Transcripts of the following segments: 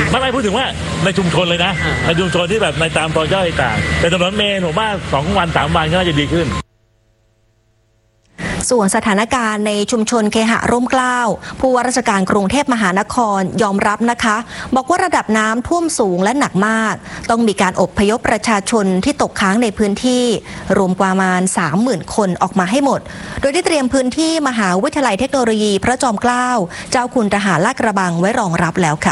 ไม่พูดถึงว่าในชุมชนเลยนะในชุมชนที่แบบในตามซอยย่อยต่างแต่ถนนเมนผมว่า2 วัน3 วันก็น่าจะดีขึ้นส่วนสถานการณ์ในชุมชนเคหะร่มเกล้าผู้ว่าราชการกรุงเทพมหานครยอมรับนะคะบอกว่าระดับน้ำท่วมสูงและหนักมากต้องมีการอพยพประชาชนที่ตกค้างในพื้นที่รวมประมาณ 30,000 คนออกมาให้หมดโดยได้เตรียมพื้นที่มหาวิทยาลัยเทคโนโลยีพระจอมเกล้าเจ้าคุณทหารลาดกระบังไว้รองรับแล้วค่ะ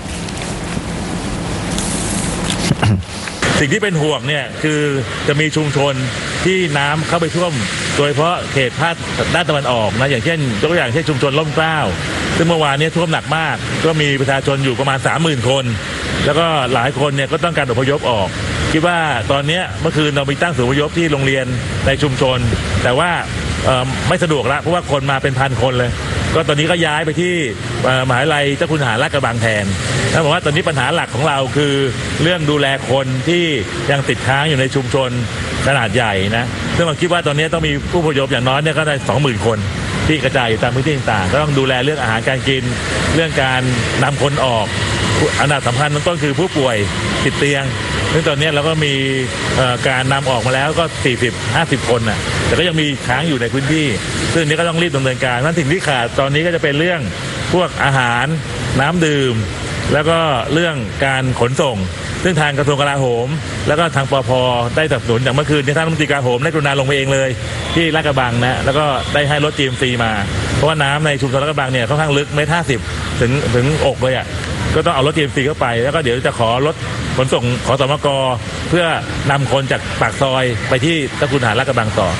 สิ่งที่เป็นห่วงเนี่ยคือจะมีชุมชนที่น้ำเข้าไปท่วมโดยเฉพาะเขตภาคด้านตะวันออกนะอย่างเช่นยกตัวอย่างเช่นชุมชนร่มเกล้าซึ่งเมื่อวานนี้ท่วมหนักมากก็มีประชาชนอยู่ประมาณ 30,000 คนแล้วก็หลายคนเนี่ยก็ต้องการอพยพออกคิดว่าตอนนี้เมื่อคืนเราไปตั้งศูนย์อพยพที่โรงเรียนในชุมชนแต่ว่าไม่สะดวกละเพราะว่าคนมาเป็น1,000 คนเลยก็ตอนนี้ก็ย้ายไปที่มหาวิทยาลัยเจ้าคุณทหารลาดกระบังแทนแล้วบอกว่าตอนนี้ปัญหาหลักของเราคือเรื่องดูแลคนที่ยังติดค้างอยู่ในชุมชนขนาดใหญ่นะซึ่งเราคิดว่าตอนนี้ต้องมีผู้อพยพอย่างน้อยเนี่ยก็ได้ 20,000 คนที่กระจายอยู่ตามพื้นที่ต่างๆก็ต้องดูแลเรื่องอาหารการกินเรื่องการนำคนออกอันดับสำคัญต้นคือผู้ป่วยติดเตียงซึ่งตอนนี้เราก็มีการนำออกมาแล้วก็ 40-50 คนน่ะแต่ก็ยังมีค้างอยู่ในพื้นที่ซึ่งนี้ก็ต้องรีบดำเนินการนั้นสิ่งที่ขาดตอนนี้ก็จะเป็นเรื่องพวกอาหารน้ำดื่มแล้วก็เรื่องการขนส่งซึ่งทางกระทรวงกลาโหมแล้วก็ทางปภ.ได้สนับสนุนอย่างเมื่อคืนที่ท่านรัฐมนตรีกลาโหมได้กรุณาลงไปเองเลยที่ลาดกระบังนะแล้วก็ได้ให้รถ GMC มาเพราะว่าน้ำในชุมชนลาดกระบังเนี่ยค่อนข้างลึก1.50 ถึงอกเลยอ่ะก็ต้องเอารถ GMC เข้าไปแล้วก็เดี๋ยวจะขอรถขนส่งขอสมก.เพื่อนำคนจากปากซอยไปที่เจ้าคุณทหารลาดกระบังต่อ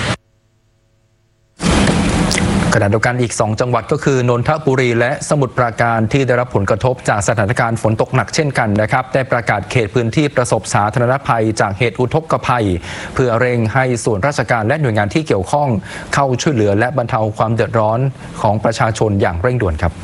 ขณะเดียวกันอีก2จังหวัดก็คือนนทบุรีและสมุทรปราการที่ได้รับผลกระทบจากสถานการณ์ฝนตกหนักเช่นกันนะครับได้ประกาศเขตพื้นที่ประสบสาธารณภัยจากเหตุอุทกภัยเพื่อเร่งให้ส่วนราชการและหน่วยงานที่เกี่ยวข้องเข้าช่วยเหลือและบรรเทาความเดือดร้อนของประชาชนอย่างเร่งด่วนครับ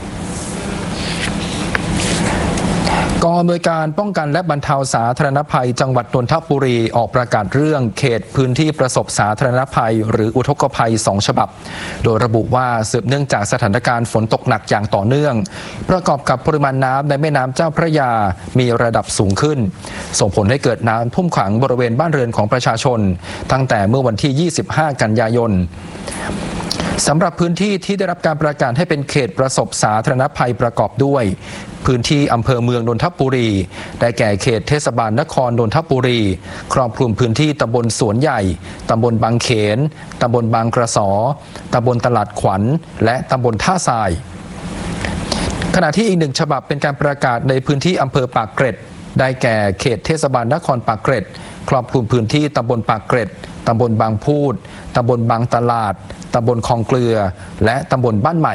กองอำนวยการป้องกันและบรรเทาสาธารณภัยจังหวัดนนทบุรีออกประกาศเรื่องเขตพื้นที่ประสบสาธารณภัยหรืออุทกภัย2 ฉบับโดยระบุว่าสืบเนื่องจากสถานการณ์ฝนตกหนักอย่างต่อเนื่องประกอบกับปริมาณน้ำในแม่น้ำเจ้าพระยามีระดับสูงขึ้นส่งผลให้เกิดน้ำท่วมขังบริเวณบ้านเรือนของประชาชนตั้งแต่เมื่อวันที่25 กันยายนสำหรับพื้นที่ที่ได้รับการประกาศให้เป็นเขตประสบสาธารณภัยประกอบด้วยพื้นที่อำเภอเมืองนนทบุรีได้แก่เขตเทศบาลนครนนทบุรีครอบคลุมพื้นที่ตำบลสวนใหญ่ตำบลบางเขนตำบลบางกระสอตำบลตลาดขวัญและตำบลท่าทรายขณะที่อีก1 ฉบับเป็นการประกาศในพื้นที่อำเภอปากเกร็ดได้แก่เขตเทศบาลนครปากเกร็ดครอบคลุมพื้นที่ตำบลปากเกร็ดตำบลบางพูดตำบลบางตลาดตำบลคลองเกลือและตำบลบ้านใหม่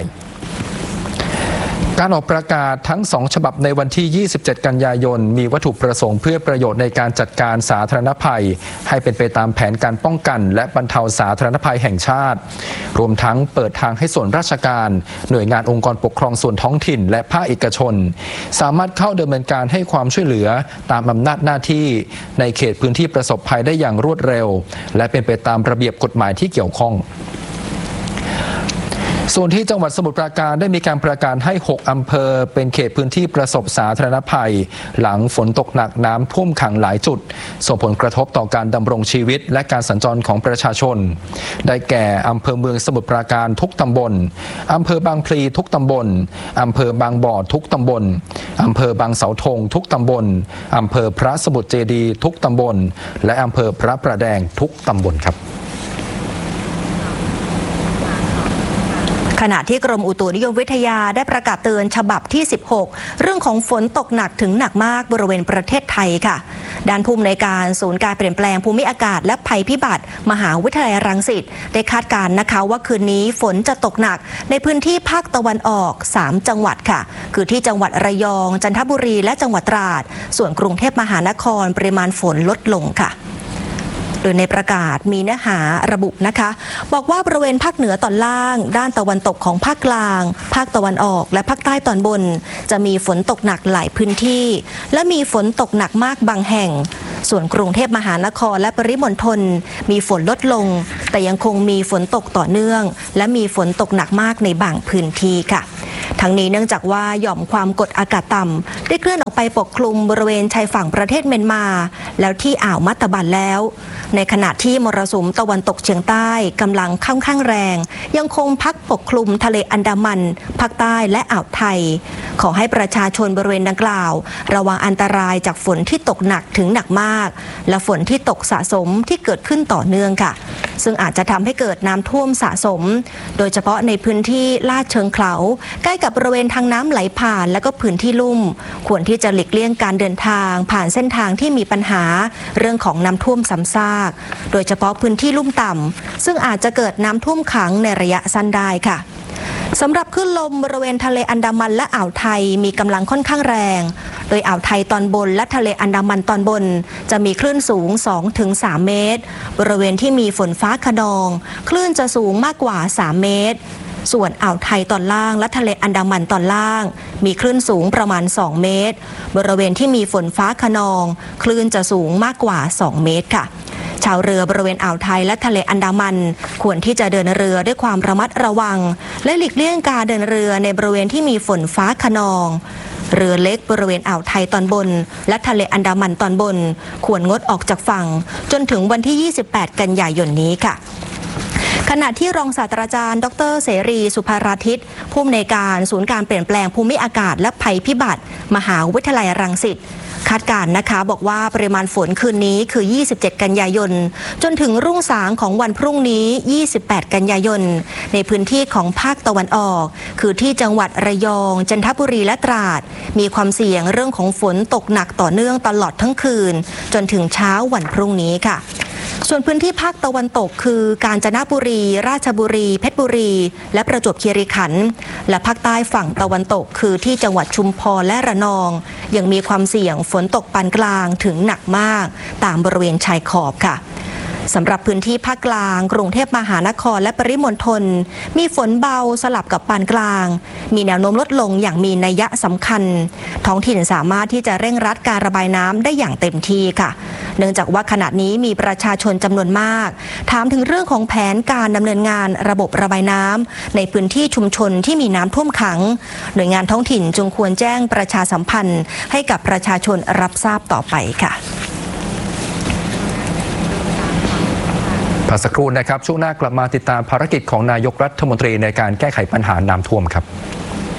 การออกประกาศทั้ง2 ฉบับในวันที่27 กันยายนมีวัตถุประสงค์เพื่อประโยชน์ในการจัดการสาธารณภัยให้เป็นไปตามแผนการป้องกันและบรรเทาสาธารณภัยแห่งชาติรวมทั้งเปิดทางให้ส่วนราชการหน่วยงานองค์กรปกครองส่วนท้องถิ่นและภาคเอกชนสามารถเข้าดำเนินการให้ความช่วยเหลือตามอำนาจหน้าที่ในเขตพื้นที่ประสบภัยได้อย่างรวดเร็วและเป็นไปตามระเบียบกฎหมายที่เกี่ยวข้องส่วนที่จังหวัดสมุทรปราการได้มีการประกาศให้6 อำเภอเป็นเขตพื้นที่ประสบสาธารณภัยหลังฝนตกหนักน้ำท่วมขังหลายจุดส่งผลกระทบต่อการดำรงชีวิตและการสัญจรของประชาชนได้แก่อำเภอเมืองสมุทรปราการทุกตำบลอำเภอบางพลีทุกตำบลอำเภอบางบ่อทุกตำบลอำเภอบางเสาธงทุกตำบลอำเภอพระสมุทรเจดีย์ทุกตำบลและอำเภอพระประแดงทุกตำบลครับขณะที่กรมอุตุนิยมวิทยาได้ประกาศเตือนฉบับที่16เรื่องของฝนตกหนักถึงหนักมากบริเวณประเทศไทยค่ะด้านผู้อำนวยการศูนย์การเปลี่ยนแปลงภูมิอากาศและภัยพิบัติมหาวิทยาลัยรังสิตได้คาดการณ์นะคะว่าคืนนี้ฝนจะตกหนักในพื้นที่ภาคตะวันออก3 จังหวัดค่ะคือที่จังหวัดระยองจันทบุรีและจังหวัดตราดส่วนกรุงเทพมหานครปริมาณฝนลดลงค่ะโดยในประกาศมีเนื้อหาระบุนะคะบอกว่าบริเวณภาคเหนือตอนล่างด้านตะวันตกของภาคกลางภาคตะวันออกและภาคใต้ตอนบนจะมีฝนตกหนักหลายพื้นที่และมีฝนตกหนักมากบางแห่งส่วนกรุงเทพมหานครและปริมณฑลมีฝนลดลงแต่ยังคงมีฝนตกต่อเนื่องและมีฝนตกหนักมากในบางพื้นที่ค่ะทั้งนี้เนื่องจากว่าหย่อมความกดอากาศต่ำได้เคลื่อนออกไปปกคลุมบริเวณชายฝั่งประเทศเมียนมาแล้วที่อ่าวมัตตบันแล้วในขณะที่มรสุมตะวันตกเฉียงใต้กำลังค่อนข้างแรงยังคงพัดปกคลุมทะเลอันดามันภาคใต้และอ่าวไทยขอให้ประชาชนบริเวณดังกล่าวระวังอันตรายจากฝนที่ตกหนักถึงหนักมากและฝนที่ตกสะสมที่เกิดขึ้นต่อเนื่องค่ะซึ่งอาจจะทำให้เกิดน้ำท่วมสะสมโดยเฉพาะในพื้นที่ลาดเชิงเขาใกล้กับบริเวณทางน้ำไหลผ่านและก็พื้นที่ลุ่มควรที่จะหลีกเลี่ยงการเดินทางผ่านเส้นทางที่มีปัญหาเรื่องของน้ำท่วมซ้ำซากโดยเฉพาะพื้นที่ลุ่มต่ำซึ่งอาจจะเกิดน้ำท่วมขังในระยะสั้นได้ค่ะสำหรับคลื่นลมบริเวณทะเลอันดามันและอ่าวไทยมีกำลังค่อนข้างแรงโดยอ่าวไทยตอนบนและทะเลอันดามันตอนบนจะมีคลื่นสูง 2-3 เมตรบริเวณที่มีฝนฟ้าคะนองคลื่นจะสูงมากกว่า3 เมตรส่วนอ่าวไทยตอนล่างและทะเลอันดามันตอนล่างมีคลื่นสูงประมาณ2 เมตรบริเวณที่มีฝนฟ้าคะนองคลื่นจะสูงมากกว่า2 เมตรค่ะชาวเรือบริเวณอ่าวไทยและทะเลอันดามันควรที่จะเดินเรือด้วยความระมัดระวังและหลีกเลี่ยงการเดินเรือในบริเวณที่มีฝนฟ้าคะนองเรือเล็กบริเวณอ่าวไทยตอนบนและทะเลอันดามันตอนบนควรงดออกจากฝั่งจนถึงวันที่ 28 กันยายนนี้ค่ะขณะที่รองศาสตราจารย์ดร.เสรีสุภาราทิตผู้อำนวยการศูนย์การเปลี่ยนแปลงภูมิอากาศและภัยพิบัติมหาวิทยาลัยรังสิตคาดการณ์นะคะบอกว่าปริมาณฝนคืนนี้คือ 27 กันยายนจนถึงรุ่งสางของวันพรุ่งนี้ 28 กันยายนในพื้นที่ของภาคตะวันออกคือที่จังหวัดระยองจันทบุรีและตราดมีความเสี่ยงเรื่องของฝนตกหนักต่อเนื่องตลอดทั้งคืนจนถึงเช้าวันพรุ่งนี้ค่ะส่วนพื้นที่ภาคตะวันตกคือกาญจนบุรีราชบุรีเพชรบุรีและประจวบคีรีขันธ์และภาคใต้ฝั่งตะวันตกคือที่จังหวัดชุมพรและระนองยังมีความเสี่ยงฝนตกปานกลางถึงหนักมากตามบริเวณชายขอบค่ะสำหรับพื้นที่ภาคกลางกรุงเทพมหานครและปริมณฑลมีฝนเบาสลับกับปานกลางมีแนวโน้มลดลงอย่างมีนัยสำคัญท้องถิ่นสามารถที่จะเร่งรัดการระบายน้ำได้อย่างเต็มที่ค่ะเนื่องจากว่าขณะนี้มีประชาชนจำนวนมากถามถึงเรื่องของแผนการดำเนินงานระบบระบายน้ำในพื้นที่ชุมชนที่มีน้ำท่วมขังหน่วยงานท้องถิ่นจึงควรแจ้งประชาสัมพันธ์ให้กับประชาชนรับทราบต่อไปค่ะพักสักครู่นะครับช่วงหน้ากลับมาติดตามภารกิจของนายกรัฐมนตรีในการแก้ไขปัญหาน้ำท่วมครับ